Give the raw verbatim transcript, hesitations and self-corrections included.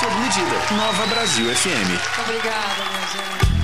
sob medida. Nova Brasil F M. Obrigada, minha gente.